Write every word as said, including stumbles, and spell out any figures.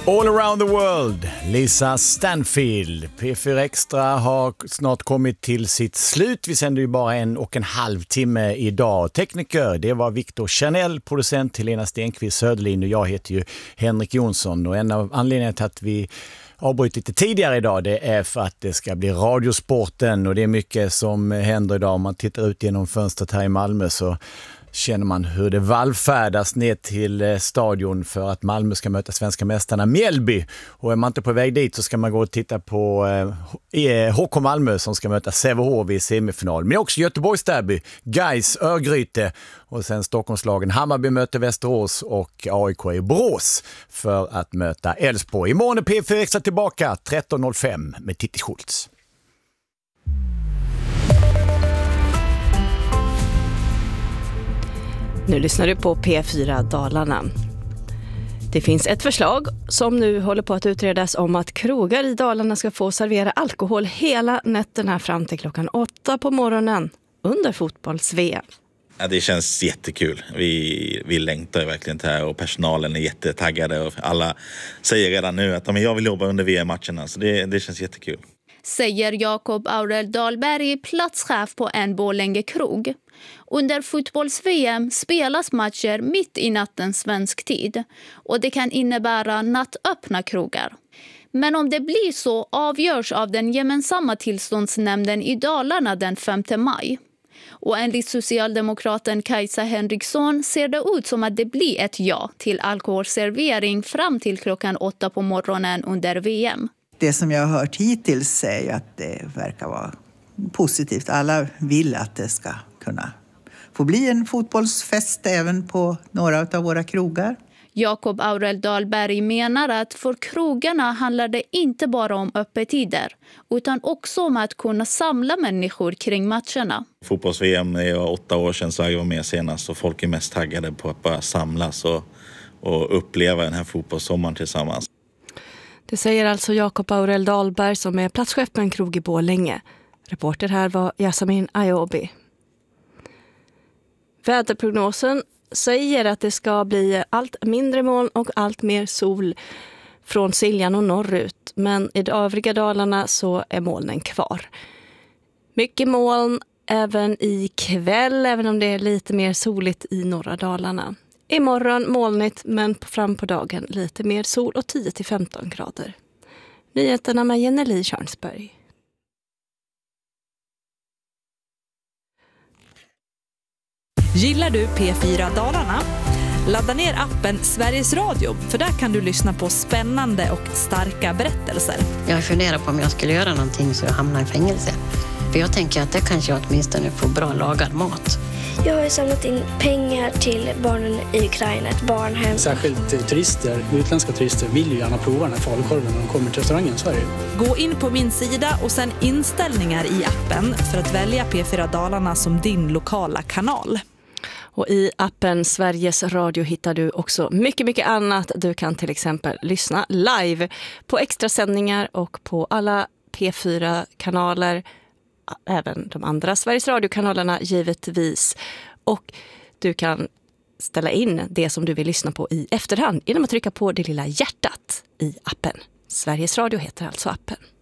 All around the world, Lisa Stanfield. P fyra Extra har snart kommit till sitt slut. Vi sänder ju bara en och en halv timme idag. Tekniker, det var Victor Chanel, producent Helena Stenqvist Söderlin och jag heter ju Henrik Jonsson. Och en av anledningarna till att vi avbryter lite tidigare idag, det är för att det ska bli Radiosporten och det är mycket som händer idag. Om man tittar ut genom fönstret här i Malmö så känner man hur det vallfärdas ner till stadion för att Malmö ska möta svenska mästarna Mjällby. Och är man inte på väg dit så ska man gå och titta på eh, H K Malmö som ska möta Sävehof i semifinal. Men också Göteborgs derby, Gais, Örgryte och sen Stockholmslagen Hammarby möter Västerås och A I K i Borås för att möta Elfsborg. Imorgon är P fyra Extra tillbaka tretton noll fem med Titti Schultz. Nu lyssnar du på P fyra Dalarna. Det finns ett förslag som nu håller på att utredas om att krogar i Dalarna ska få servera alkohol hela nätterna fram till klockan åtta på morgonen under fotbolls-V M. Ja, det känns jättekul. Vi, vi längtar verkligen till det här och personalen är jättetaggade och alla säger redan nu att jag vill jobba under V M-matcherna, så det, det känns jättekul. Säger Jakob Aurel Dahlberg, platschef på en Borlänge krog. Under fotbolls-V M spelas matcher mitt i natten svensk tid och det kan innebära nattöppna krogar. Men om det blir så avgörs av den gemensamma tillståndsnämnden i Dalarna den femte maj. Och enligt socialdemokraten Kajsa Henriksson ser det ut som att det blir ett ja till alkoholservering fram till klockan åtta på morgonen under V M. Det som jag har hört hittills är ju att det verkar vara positivt. Alla vill att det ska kunna få bli en fotbollsfest även på några av våra krogar. Jakob Aurel Dahlberg menar att för krogarna handlar det inte bara om öppettider utan också om att kunna samla människor kring matcherna. Fotbolls-V M är åtta år sedan så jag var med senast och folk är mest taggade på att bara samlas och, och uppleva den här fotbollssommaren tillsammans. Det säger alltså Jakob Aurel Dahlberg som är platschef på en krog i Borlänge. Reporter här var Yasamin Ayobi. Väderprognosen säger att det ska bli allt mindre moln och allt mer sol från Siljan och norrut. Men i de övriga Dalarna så är molnen kvar. Mycket moln även i kväll, även om det är lite mer soligt i norra Dalarna. Imorgon molnigt men fram på dagen lite mer sol och tio till femton grader. Nyheterna med Jenny Tjörnsberg. Gillar du P fyra Dalarna? Ladda ner appen Sveriges Radio, för där kan du lyssna på spännande och starka berättelser. Jag funderar på om jag skulle göra någonting så jag hamnar i fängelse. För jag tänker att det kanske åtminstone får bra lagad mat. Jag har samlat in pengar till barnen i Ukraina, ett barnhem. Särskilt turister, utländska turister vill ju gärna prova den här falukorven när de kommer till restaurangen i Sverige. Gå in på min sida och sen inställningar i appen för att välja P fyra Dalarna som din lokala kanal. Och i appen Sveriges Radio hittar du också mycket, mycket annat. Du kan till exempel lyssna live på extrasändningar och på alla P fyra-kanaler, även de andra Sveriges Radio-kanalerna givetvis. Och du kan ställa in det som du vill lyssna på i efterhand genom att trycka på det lilla hjärtat i appen. Sveriges Radio heter alltså appen.